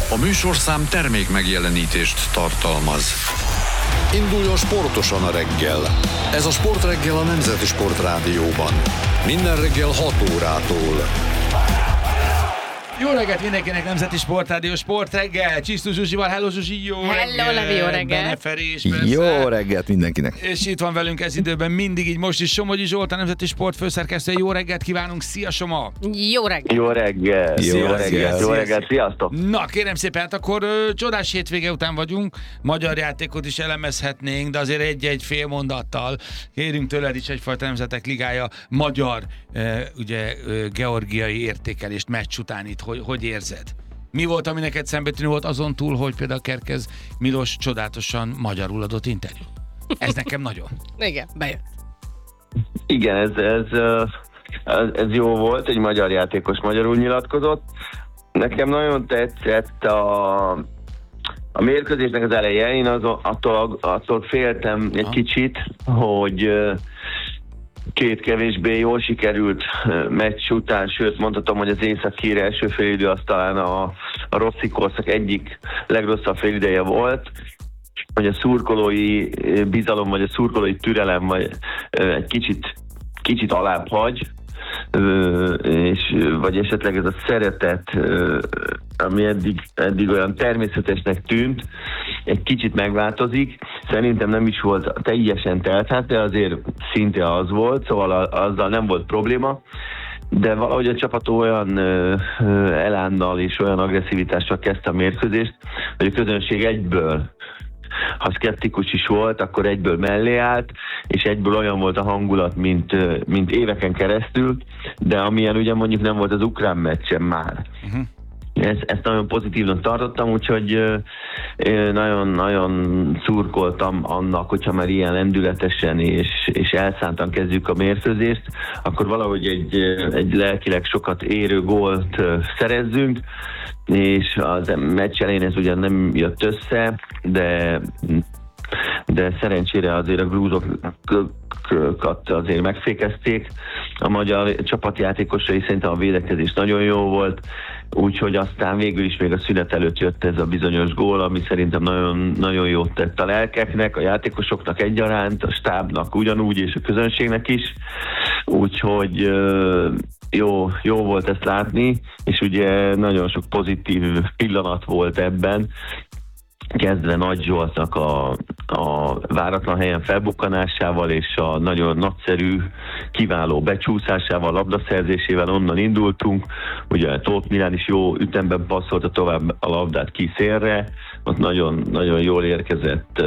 A műsorszám termék megjelenítést tartalmaz. Induljon sportosan a reggel. Ez a Sportreggel a Nemzeti Sportrádióban. Minden reggel 6 órától. Jó reggelt mindenkinek, Nemzeti Sportrádió Sportreggel, Csisztus Zsuzsival, hello Zsuzsi, jó reggelt! Hello Levi, jó reggelt! Bene Feri is persze. Jó reggelt mindenkinek! És itt van velünk ez időben mindig, így most is Somogyi Zsolt, a Nemzeti Sport főszerkesztője. Jó reggelt kívánunk, szia Soma! Jó reggelt! Jó reggelt! Jó reggelt! Jó reggelt, sziasztok! Na, kérem szépen, hát akkor csodás hétvége után vagyunk, magyar játékot is elemezhetnénk, de azért egy-egy fél mondattal kérünk tőled is egyfajta Nemzetek Ligája magyar, georgiai értékelést meccs után itt, hogy érzed? Mi volt, ami neked szembetűnő volt azon túl, hogy például Kerkez Milos csodálatosan magyarul adott interjú? Ez nekem nagyon. Igen, bejött. Igen, ez jó volt, egy magyar játékos magyarul nyilatkozott. Nekem nagyon tetszett a mérkőzésnek az eleje. Én attól féltem egy kicsit, hogy két kevésbé jól sikerült meccs után, sőt mondhatom, hogy az észak-ír első félidő az talán a rossz korszak egyik legrosszabb félideje volt, hogy a szurkolói bizalom, vagy a szurkolói türelem vagy egy kicsit alább hagy, vagy esetleg ez a szeretet, ami eddig olyan természetesnek tűnt, egy kicsit megváltozik. Szerintem nem is volt teljesen teltház, de azért szinte az volt, szóval azzal nem volt probléma. De valahogy a csapat olyan elánnal és olyan agresszivitással kezdte a mérkőzést, hogy a közönség egyből, ha szkeptikus is volt, akkor egyből mellé állt, és egyből olyan volt a hangulat, mint éveken keresztül, de amilyen ugye mondjuk nem volt az ukrán meccsen már. Uh-huh. Ezt nagyon pozitívnak tartottam, úgyhogy nagyon szurkoltam annak, hogyha már ilyen lendületesen és elszántan kezdjük a mérkőzést, akkor valahogy egy lelkileg sokat érő gólt szerezzünk, és az meccs elején ez ugyan nem jött össze, de szerencsére azért a grúzokat azért megfékezték. A magyar csapatjátékosai, szerintem a védekezés nagyon jó volt, úgyhogy aztán végül is még a szünet előtt jött ez a bizonyos gól, ami szerintem nagyon, nagyon jót tett a lelkeknek, a játékosoknak egyaránt, a stábnak ugyanúgy, és a közönségnek is. Úgyhogy jó volt ezt látni, és ugye nagyon sok pozitív pillanat volt ebben, kezdve Nagy Zsoltnak a váratlan helyen felbukkanásával és a nagyon nagyszerű, kiváló becsúszásával, labdaszerzésével onnan indultunk. Ugye Tóth Milán is jó ütemben passzolta tovább a labdát ki szélre, ott nagyon, nagyon jól érkezett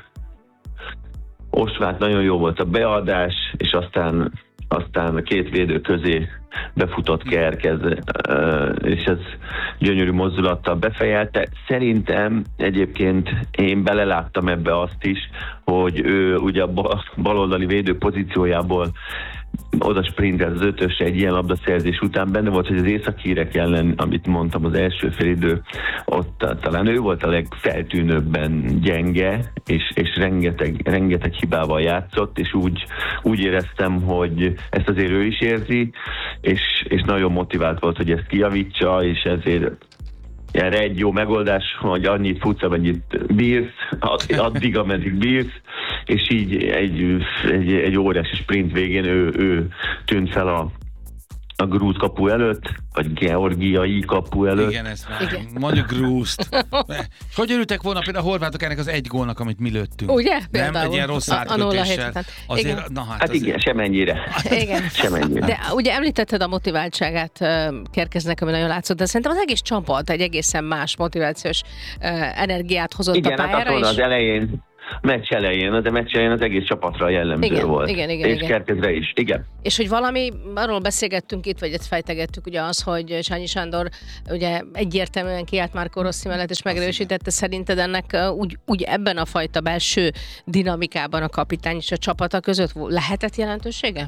Osvát, nagyon jó volt a beadás, és aztán a két védő közé befutott Kerkez, és ez gyönyörű mozdulattal befejelte. Szerintem egyébként én beleláttam ebbe azt is, hogy ő ugye a baloldali védő pozíciójából oda sprintelt az ötösre egy ilyen labdaszerzés után. Benne volt, hogy az északírek ellen, amit mondtam, az első félidő, ott talán ő volt a legfeltűnőbben gyenge, és rengeteg hibával játszott, és úgy éreztem, hogy ezt azért ő is érzi, és nagyon motivált volt, hogy ezt kijavítsa, és ezért erre egy jó megoldás, hogy annyit futsz, amennyit bírsz, addig, ameddig bírsz, és így egy óriási sprint végén ő tűnt fel a grúz kapu előtt, vagy georgiai kapu előtt. Igen, ezt mondjuk grúzt. Hogy örültek volna például a horvátok ennek az egy gólnak, amit mi lőttünk? Ugye? Nem, egy ilyen rossz átkötéssel. Azért, igen, semennyire. Igen. Semennyire. De ugye említetted a motiváltságát Kerkeznek, ami nagyon látszott, de szerintem az egész csapat egy egészen más motivációs energiát hozott igen, a pályára. Igen, hát az elején, meccs elején az egész csapatra jellemző volt. És Kerkezre is, igen. És hogy valami, arról beszélgettünk itt, vagy ezt fejtegettük, ugye az, hogy Csányi Sándor ugye egyértelműen kiállt Marco Rossi mellett, és megerősítette, szerinted ennek úgy ebben a fajta belső dinamikában a kapitány és a csapata között lehetett jelentősége?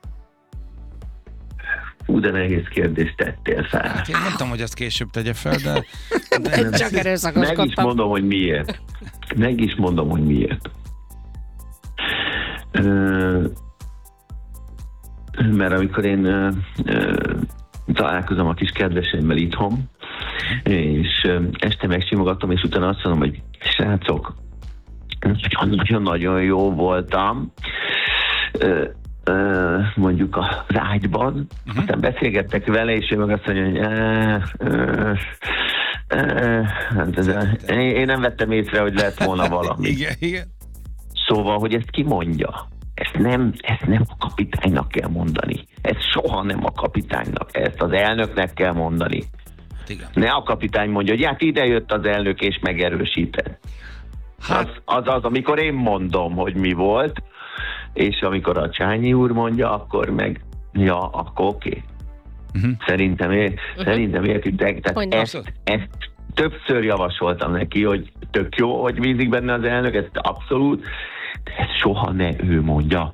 De nehéz kérdést tettél fel. Hát én nem tudom, hogy ezt később tegye fel, de... Csak erőszakoskodtam. Meg is mondom, hogy miért. Mert amikor én találkozom a kis kedveseimmel itthon, és este megsimogatom, és utána azt mondom, hogy srácok, nagyon-nagyon jó voltam, mondjuk az ágyban, aztán beszélgettek vele, és ő meg azt mondja, hogy én nem vettem észre, hogy lett volna valami. Igen. Szóval, hogy ezt ki mondja? Ezt nem a kapitánynak kell mondani. Ezt soha nem a kapitánynak. Ezt az elnöknek kell mondani. Igen. Ne a kapitány mondja, hogy hát ide jött az elnök és megerősített. Az, amikor én mondom, hogy mi volt, és amikor a Csányi úr mondja, akkor meg, akkor oké. Szerintem értitek. Tehát ezt többször javasoltam neki, hogy tök jó, hogy bízik benne az elnök, ezt abszolút, de ezt soha ne ő mondja.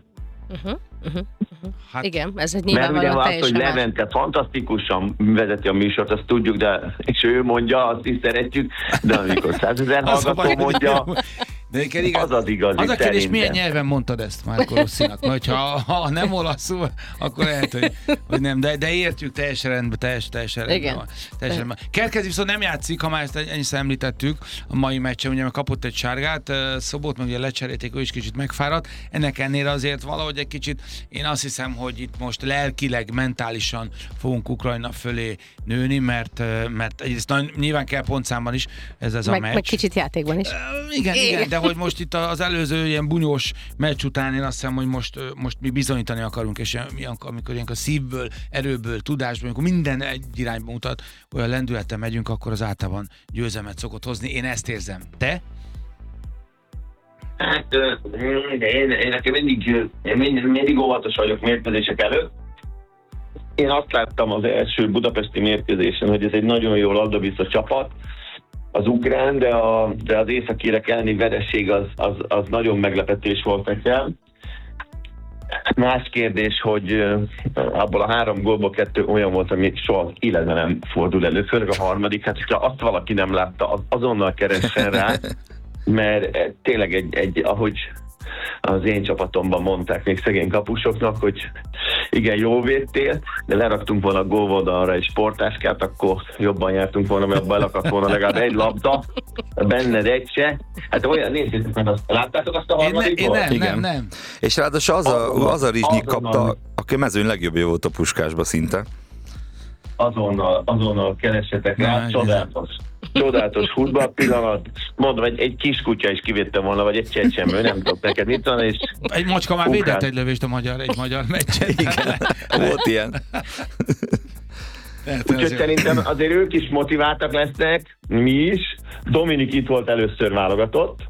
Hát, igen, ez egy nyilvánvalóan nyilvánvalóan teljesen más. Mert ugye Levente fantasztikusan vezeti a műsort, azt tudjuk, de és ő mondja, azt is szeretjük, de amikor 100 000 hallgató mondja, az az igazi. Az a kérdés, milyen nyelven mondtad ezt Marco Rossinak? Mert ha nem olaszul, akkor lehet, hogy nem. De értjük, teljesen rendben. Teljesen rendben. Kerkez viszont nem játszik, ha már ezt ennyiszer említettük a mai meccsen, ugye kapott egy sárgát, Szobót meg ugye lecserélték, ő is kicsit megfáradt. Ennek ennél azért valahogy egy kicsit, én azt hiszem, hogy itt most lelkileg, mentálisan fogunk Ukrajna fölé nőni, mert egyrészt nyilván kell pontszámban is ez a meccs. Meg kicsit játékban is. Igen, de hogy most itt az előző ilyen bunyós meccs után én azt hiszem, hogy most mi bizonyítani akarunk, és amikor ilyen a szívből, erőből, tudásból, amikor minden egy irányba mutat, olyan lendülettel megyünk, akkor az általában győzelmet szokott hozni. Én ezt érzem. Te? Hát, én mindig óvatos vagyok mérkőzések előtt. Én azt láttam az első budapesti mérkőzésen, hogy ez egy nagyon jó labdabiztos csapat, az ukrán, de az északírek elleni vereség az nagyon meglepetés volt nekem. Más kérdés, hogy abból a 3 gólból 2 olyan volt, ami soha életben nem fordul elő, főleg a harmadik, hát ha azt valaki nem látta, azonnal keressen rá, mert tényleg ahogy az én csapatomban mondták még szegény kapusoknak, hogy igen, jól védtél, de leraktunk volna a gólvoldalra egy sportáskát, akkor jobban jártunk volna, mert belakadt volna legalább egy labda, benned egy se. Hát olyan, nézzétek meg azt, láttátok azt a harmadikot? Nem. És ráadásul az a Rizsnyik kapta, aki a mezőny legjobbja volt a Puskásba szinte. Azonnal keressetek rá, csodálatos futball pillanat. Mondom, egy kis kutya is kivédtem volna, vagy egy csecsemő, nem tudok neked mit van, és... Egy macska már védett egy lövést egy magyar meccsen. Igen, volt ilyen. Úgyhogy szerintem azért ők is motiváltak lesznek, mi is. Dominik itt volt először válogatott.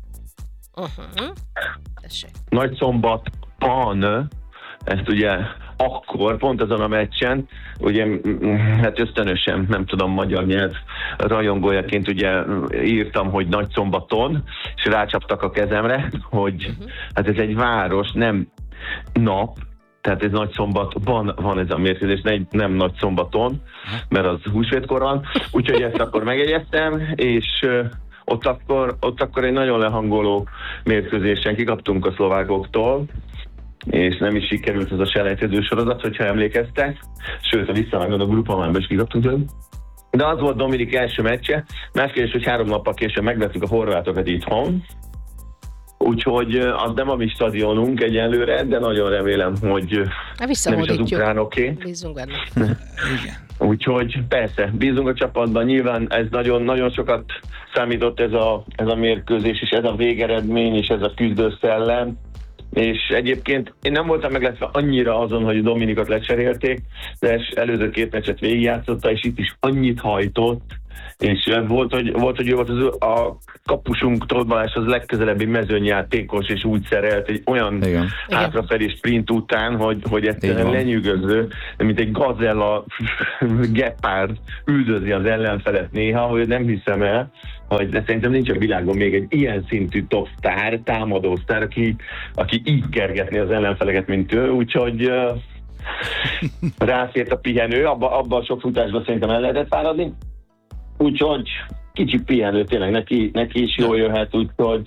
Nagyszombatban, ezt ugye akkor, pont azon a meccsen, ugye, hát ösztönösen, nem tudom, magyar nyelv rajongójaként ugye írtam, hogy Nagyszombaton, és rácsaptak a kezemre, hogy hát ez egy város, nem nap, tehát ez Nagyszombatban van ez a mérkőzés, nem Nagyszombaton, mert az húsvétkor van, úgyhogy ezt akkor megjegyeztem, és ott akkor egy nagyon lehangoló mérkőzésen kikaptunk a szlovákoktól, és nem is sikerült ez a selejtező sorozat, hogyha emlékeztek, sőt a visszavágod a grupamánba is kikaptunk tőle. De az volt Dominik első meccse, más kérdés, hogy 3 nappal később megvettük a horvátokat itthon, úgyhogy az nem a mi stadionunk egyelőre, de nagyon remélem, hogy nem is az ukránoké. Bízunk benne. Úgyhogy persze, bízunk a csapatban, nyilván ez nagyon sokat számított ez a mérkőzés, és ez a végeredmény, és ez a küzdőszellem. És egyébként én nem voltam meglepve annyira azon, hogy Dominikot lecserélték, de előző 2 meccset végigjátszotta, és itt is annyit hajtott, és volt, hogy ő volt a kapusunktól Balázs az legközelebbi mezőnyjátékos, és úgy szerelt egy olyan hátrafelé sprint után, hogy egyszerűen lenyűgöző, mint egy gazella, gepárd üldözi az ellenfelet néha, hogy nem hiszem el, de szerintem nincs a világon még egy ilyen szintű top sztár, támadó sztár, aki így kergetné az ellenfeleket, mint ő, úgyhogy rászért a pihenő, abban a sok futásban szerintem el lehetett fáradni, úgyhogy kicsi pihenő tényleg neki is jól jöhet, úgyhogy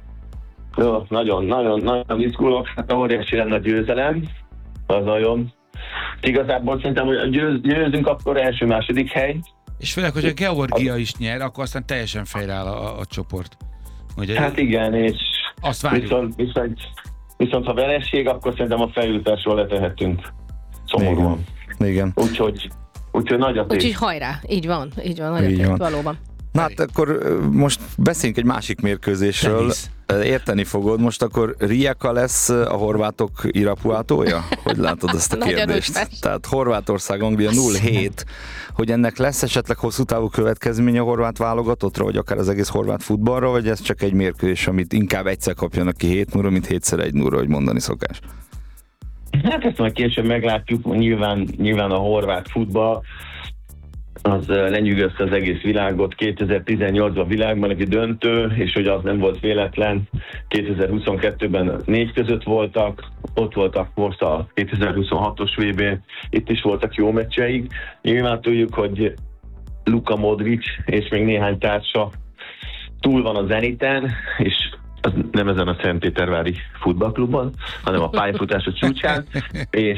nagyon izgulok, hát óriási lenne a győzelem, az nagyon. Igazából szerintem, hogy győzünk akkor első-második hely, És főleg, hogy a Georgia is nyer, akkor aztán teljesen fejreáll a csoport. Ugye? Hát igen, és azt várjuk. Viszont ha vereség, akkor szerintem a feljutásról letehetünk szomorúan. Igen. Úgyhogy nagy a tét. Úgyhogy hajrá, így van, nagy a tét, valóban. Na hát akkor most beszéljünk egy másik mérkőzésről. Tenisz. Érteni fogod, most akkor Rijeka lesz a horvátok Irapuátója? Hogy látod ezt a kérdést? Tehát Horvátország, Anglia 0-7, hogy ennek lesz esetleg hosszú távú következménye a horvát válogatottra, vagy akár az egész horvát futballra, vagy ez csak egy mérkőzés, amit inkább egyszer kapjanak ki 7-0-ra, mint 7x1-0-ra, hogy mondani szokás? Hát ezt majd később meglátjuk, nyilván a horvát futball az lenyűgözte az egész világot. 2018-ban világbajnoki döntő, és hogy az nem volt véletlen. 2022-ben 4 között voltak, ott voltak most a 2026-os VB, itt is voltak jó meccseik. Nyilván tudjuk, hogy Luka Modric és még néhány társa túl van a Zeniten, és az nem ezen a Szentpétervári futballklubban, hanem a pályafutása csúcsán, és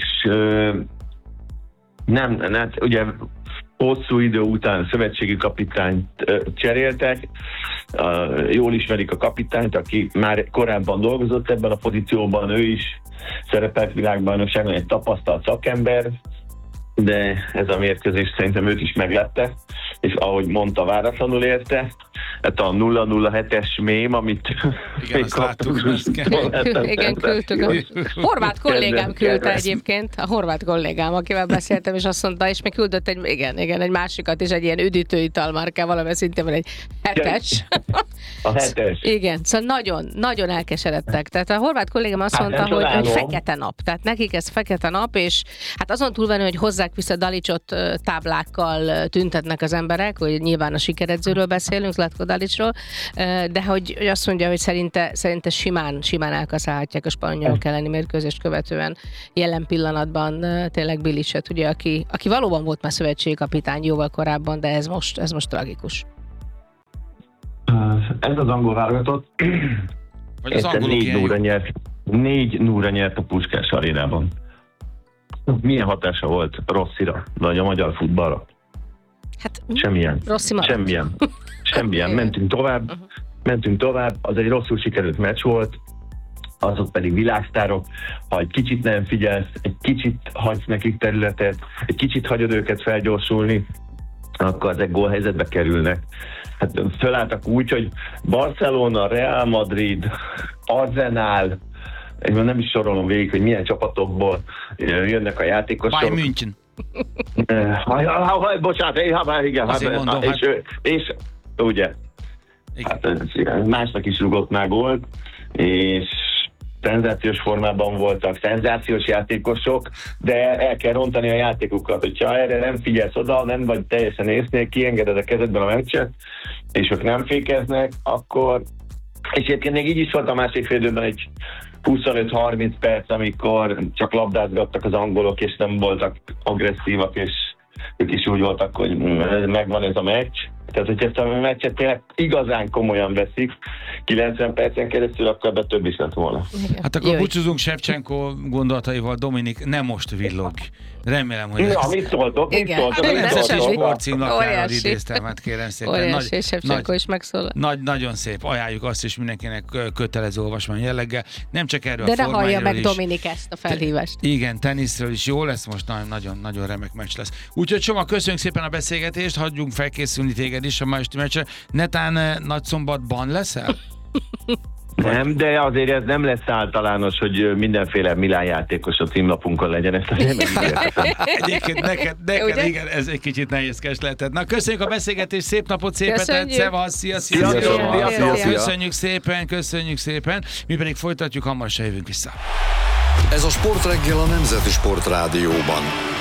nem, ugye hosszú idő után szövetségi kapitányt cseréltek, jól ismerik a kapitányt, aki már korábban dolgozott ebben a pozícióban, ő is szerepelt világbajnokságon, egy tapasztalt szakember, de ez a mérkőzés szerintem őt is meglepte, és ahogy mondta, váratlanul érte. Hát a 007-es mém, amit igen, azt láttuk. Igen, küldtük. A horvát kollégám küldte egyébként, a horvát kollégám, akivel beszéltem, és azt mondta, és még küldött egy másikat is, egy ilyen üdítőital márkával, valami szintén van egy 7-es. A 7-es. Igen, szóval nagyon, nagyon elkeseredtek. Tehát a horvát kollégám azt mondta, hogy fekete nap. Tehát nekik ez fekete nap, és hát azon túlvenő, hogy hozzák vissza Dalicsot táblákkal tüntetnek az emberek, hogy nyilván a sikeredzőről beszélünk, Zlatko Dalicsról, de hogy azt mondja, hogy szerinte simán elkaszálhatják a spanyolok elleni mérkőzést követően jelen pillanatban tényleg Bilicset, ugye, aki valóban volt már szövetségi kapitány jóval korábban, de ez most tragikus. Ez az angol válogatott. Vagy az angolok 4-0-ra nyert a Puskás arénában. Milyen hatása volt Rosszira, vagy a magyar futballra? Hát, Semmilyen. Semmilyen. Mentünk tovább. Az egy rosszul sikerült meccs volt, azok pedig világsztárok. Ha egy kicsit nem figyelsz, egy kicsit hagysz nekik területet, egy kicsit hagyod őket felgyorsulni, akkor ezek gólhelyzetbe kerülnek. Hát fölálltak úgy, hogy Barcelona, Real Madrid, Arsenal, nem is sorolom végig, hogy milyen csapatokból jönnek a játékosok. Bayern München. Bocsánat, igen. És ugye, hát, másnak is rúgott már gólt, és szenzációs formában voltak, szenzációs játékosok, de el kell rontani a játékukat. Hogyha erre nem figyelsz oda, nem vagy teljesen észnél, kiengeded a kezedben a meccset, és ők nem fékeznek, akkor... És egyébként még így is volt a másik fél időben egy 25-30 perc, amikor csak labdázgattak az angolok, és nem voltak agresszívak, és ők is úgy voltak, hogy megvan ez a meccs. Tehát, hogy ezt a meccset tényleg igazán komolyan veszik, 90 percen keresztül, akkor ebben több is lett volna. Hát akkor búcsúzunk Shevchenko gondolataival, Dominik, nem most villog. Remélem, hogy... Na, mit szóltok? A Nemzeti Sportcímlapjáról idéztem, hát kérem szépen. Óriási, Shevchenko is megszólal. Nagyon szép, ajánljuk azt is mindenkinek kötelező olvasmány jelleggel. Nem csak erről de a formányról is. De ne hallja meg Dominik ezt a felhívást. Igen, teniszről is jó lesz, most nagyon remek meccs lesz. Úgyhogy Csoma, köszönjük szépen a beszélgetést, hagyjunk felkészülni téged is a ma esti meccsre. Netán Nagyszombatban leszel? Nem, de azért ez nem lesz általános, hogy mindenféle Milán játékos a címlapunkon legyen, ezt azért megígérhetem. Egyébként neked igen, ez egy kicsit nehézkes lehetett. Na, köszönjük a beszélgetést, szép napot, szép hetet, szevasz, szia. Köszönjük szépen. Mi pedig folytatjuk, hamarosan jövünk vissza. Ez a Sportreggel a Nemzeti Sport Rádióban.